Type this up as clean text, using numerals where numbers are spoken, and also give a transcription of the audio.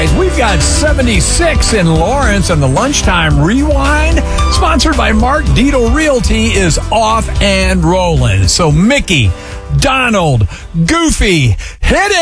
We've got 76 in Lawrence, and the Lunchtime Rewind, sponsored by Mark Dito Realty, is off and rolling. So Mickey, Donald, Goofy, hit it!